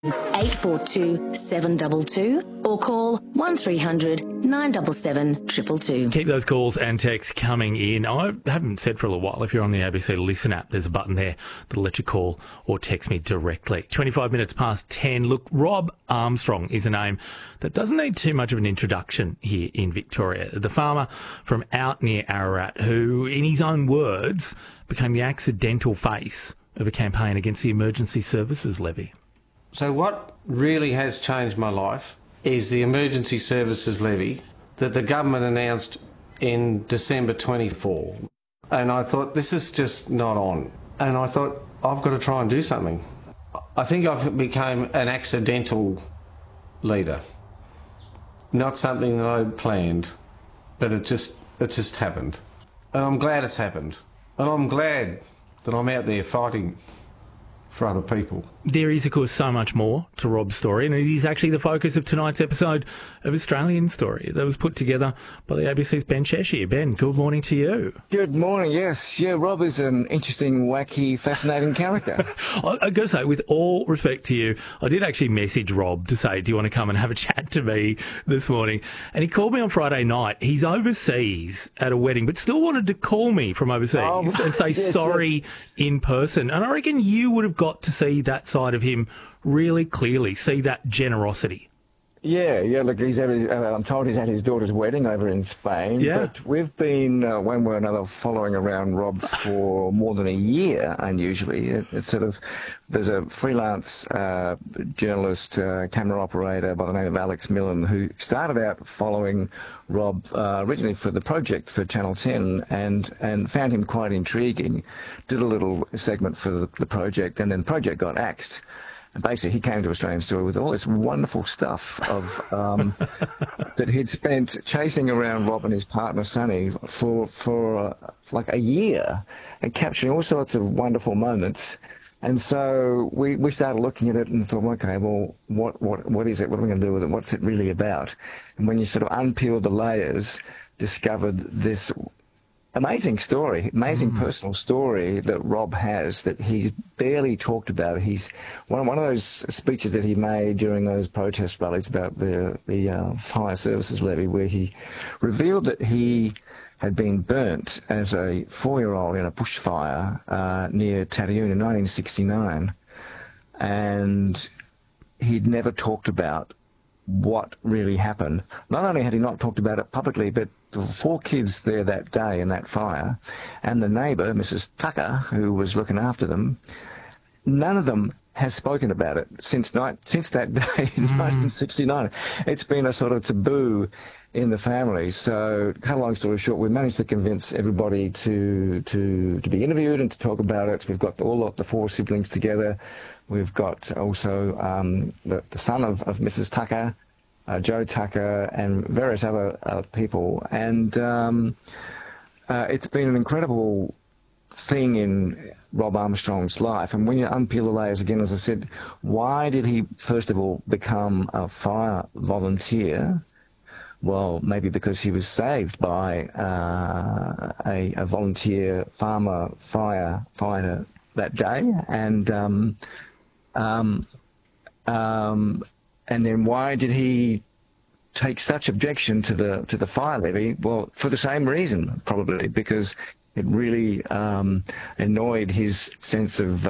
842 722 or call 1300 977 222. Keep those calls and texts coming in. I haven't said for a little while, if you're on the ABC Listen app, there's a button there that'll let you call or text me directly. 25 minutes past 10. Look, Rob Armstrong is a name that doesn't need too much of an introduction here in Victoria. The farmer from out near Ararat who, in his own words, became the accidental face of a campaign against the emergency services levy. So what really has changed my life is the emergency services levy that the government announced in December 24. And I thought, this is just not on. And I thought, I've got to try and do something. I think I've become an accidental leader. Not something that I planned, but it just happened. And I'm glad it's happened. And I'm glad that I'm out there fighting for other people. There is, of course, so much more to Rob's story, and it is actually the focus of tonight's episode of Australian Story that was put together by the ABC's Ben Cheshire. Ben, good morning to you. Good morning, yes. Yeah, Rob is an interesting, wacky, fascinating character. I've got to say, with all respect to you, I did actually message Rob to say, do you want to come and have a chat to me this morning? And he called me on Friday night. He's overseas at a wedding, but still wanted to call me from overseas and say sorry in person. And I reckon you would have got to see that side of him really clearly, see that generosity. Yeah, look, I'm told he's at his daughter's wedding over in Spain, but we've been, one way or another, following around Rob for more than a year, unusually. It's sort of, there's a freelance journalist, camera operator by the name of Alex Millen, who started out following Rob originally for the project for Channel 10 and found him quite intriguing, did a little segment for the project, and then the project got axed. And basically, he came to Australian Story with all this wonderful stuff of that he'd spent chasing around Rob and his partner Sonny for like a year, and capturing all sorts of wonderful moments. And so we started looking at it and thought, okay, well, what is it? What are we going to do with it? What's it really about? And when you sort of unpeeled the layers, discovered this amazing story, amazing personal story that Rob has that he's barely talked about. He's one of those speeches that he made during those protest rallies about the fire services levy, where he revealed that he had been burnt as a 4-year-old in a bushfire near Tattayun in 1969, and he'd never talked about what really happened. Not only had he not talked about it publicly, but there were 4 kids there that day in that fire, and the neighbour, Mrs. Tucker, who was looking after them, none of them has spoken about it since that day in 1969. It's been a sort of taboo in the family. So, cut a long story short, we managed to convince everybody to be interviewed and to talk about it. We've got all of the 4 siblings together. We've got also the son of Mrs. Tucker, Joe Tucker, and various other people. And it's been an incredible thing in Rob Armstrong's life. And when you unpeel the layers again, as I said, why did he, first of all, become a fire volunteer? Well, maybe because he was saved by a volunteer farmer firefighter that day. And then why did he take such objection to the fire levy? Well, for the same reason, probably, because it really annoyed his sense of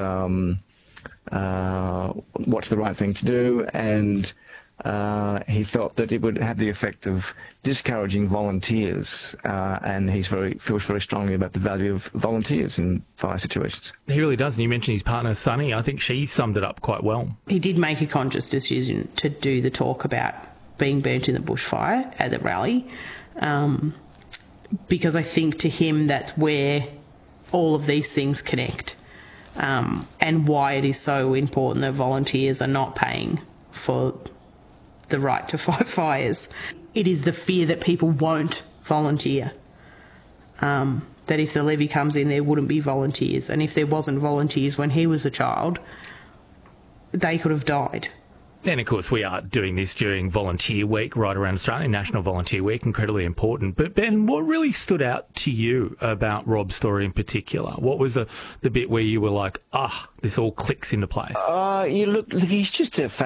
what's the right thing to do, and he felt that it would have the effect of discouraging volunteers, and he feels very strongly about the value of volunteers in fire situations. He really does, and you mentioned his partner Sonny. I think she summed it up quite well. He did make a conscious decision to do the talk about being burnt in the bushfire at the rally, because I think to him that's where all of these things connect, and why it is so important that volunteers are not paying for the right to fight fires. It is the fear that people won't volunteer, that if the levy comes in there wouldn't be volunteers, and if there wasn't volunteers when he was a child, they could have died. And of course we are doing this during Volunteer Week right around Australia, National Volunteer Week, incredibly important. But Ben, what really stood out to you about Rob's story in particular? What was the bit where you were like, this all clicks into place? Look, he's just a